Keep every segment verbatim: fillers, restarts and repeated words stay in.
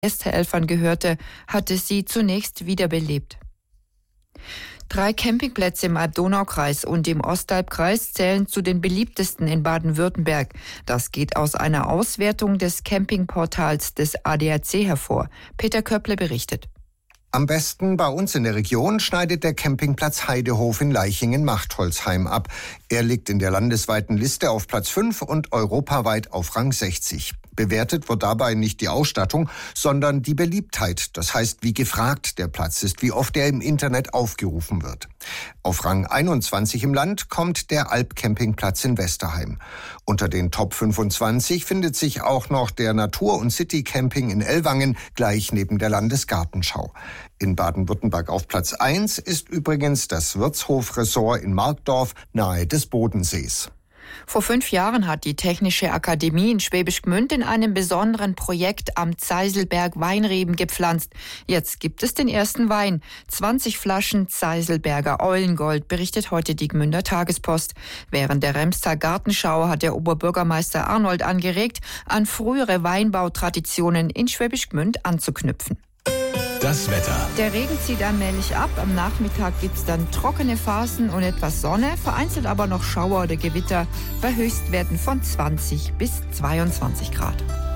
Gästehelfern gehörte, hatte sie zunächst wiederbelebt. Drei Campingplätze im Alb-Donau-Kreis und im Ostalbkreis zählen zu den beliebtesten in Baden-Württemberg. Das geht aus einer Auswertung des Campingportals des A D A C hervor. Peter Köpple berichtet. Am besten bei uns in der Region schneidet der Campingplatz Heidehof in Leichingen-Machtolzheim ab. Er liegt in der landesweiten Liste auf Platz fünf und europaweit auf Rang sechzig. Bewertet wird dabei nicht die Ausstattung, sondern die Beliebtheit. Das heißt, wie gefragt der Platz ist, wie oft er im Internet aufgerufen wird. Auf Rang einundzwanzig im Land kommt der Alp-Campingplatz in Westerheim. Unter den Top fünfundzwanzig findet sich auch noch der Natur- und City-Camping in Ellwangen, gleich neben der Landesgartenschau. In Baden-Württemberg auf Platz eins ist übrigens das Wirtshof-Ressort in Markdorf nahe des Bodensees. Vor fünf Jahren hat die Technische Akademie in Schwäbisch Gmünd in einem besonderen Projekt am Zeiselberg Weinreben gepflanzt. Jetzt gibt es den ersten Wein. zwanzig Flaschen Zeiselberger Eulengold, berichtet heute die Gmünder Tagespost. Während der Remster Gartenschau hat der Oberbürgermeister Arnold angeregt, an frühere Weinbautraditionen in Schwäbisch Gmünd anzuknüpfen. Das Wetter. Der Regen zieht allmählich ab. Am Nachmittag gibt es dann trockene Phasen und etwas Sonne, vereinzelt aber noch Schauer oder Gewitter bei Höchstwerten von zwanzig bis zweiundzwanzig Grad.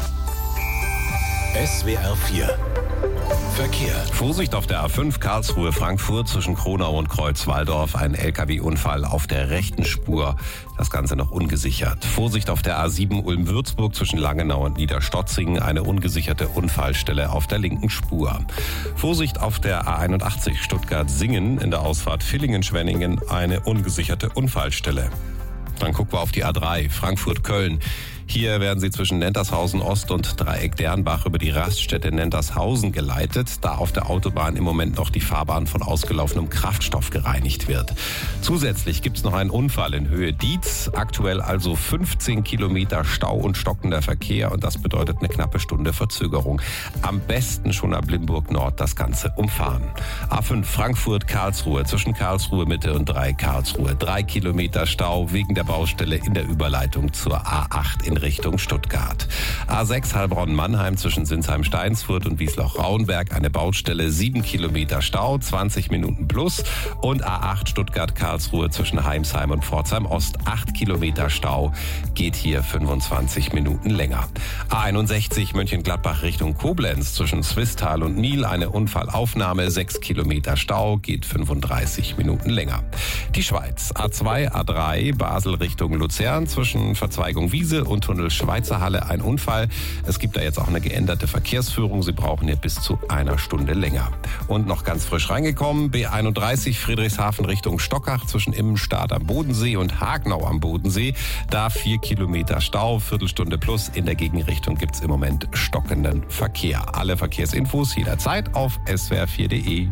S W R vier Verkehr. Vorsicht auf der A fünf Karlsruhe-Frankfurt zwischen Kronau und Kreuzwaldorf. Ein L K W-Unfall auf der rechten Spur. Das Ganze noch ungesichert. Vorsicht auf der A sieben Ulm-Würzburg zwischen Langenau und Niederstotzingen. Eine ungesicherte Unfallstelle auf der linken Spur. Vorsicht auf der A einundachtzig Stuttgart-Singen in der Ausfahrt Villingen-Schwenningen. Eine ungesicherte Unfallstelle. Dann gucken wir auf die A drei Frankfurt-Köln. Hier werden Sie zwischen Nentershausen Ost und Dreieck Dernbach über die Raststätte Nentershausen geleitet, da auf der Autobahn im Moment noch die Fahrbahn von ausgelaufenem Kraftstoff gereinigt wird. Zusätzlich gibt es noch einen Unfall in Höhe Dietz, aktuell also fünfzehn Kilometer Stau und stockender Verkehr und das bedeutet eine knappe Stunde Verzögerung. Am besten schon ab Limburg Nord das Ganze umfahren. A fünf Frankfurt-Karlsruhe zwischen Karlsruhe Mitte und Dreieck Karlsruhe. Drei Kilometer Stau wegen der Baustelle in der Überleitung zur A acht in Richtung Stuttgart. A sechs Heilbronn-Mannheim zwischen Sinsheim-Steinsfurt und Wiesloch-Rauenberg. Eine Baustelle, sieben Kilometer Stau, zwanzig Minuten plus. Und A acht Stuttgart-Karlsruhe zwischen Heimsheim und Pforzheim-Ost. acht Kilometer Stau, geht hier fünfundzwanzig Minuten länger. A einundsechzig Mönchengladbach Richtung Koblenz zwischen Swisttal und Niel. Eine Unfallaufnahme, sechs Kilometer Stau, geht fünfunddreißig Minuten länger. Die Schweiz. A zwei, A drei Basel Richtung Luzern zwischen Verzweigung Wiese und Tunnel Schweizer Halle ein Unfall. Es gibt da jetzt auch eine geänderte Verkehrsführung. Sie brauchen hier bis zu einer Stunde länger. Und noch ganz frisch reingekommen, B einunddreißig Friedrichshafen Richtung Stockach zwischen Immenstadt am Bodensee und Hagenau am Bodensee. Da vier Kilometer Stau, Viertelstunde plus. In der Gegenrichtung gibt es im Moment stockenden Verkehr. Alle Verkehrsinfos jederzeit auf s w r vier punkt d e.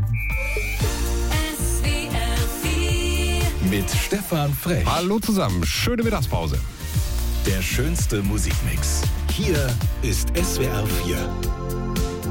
Mit Stefan Frech. Hallo zusammen, schöne Mittagspause. Der schönste Musikmix. Hier ist S W R vier.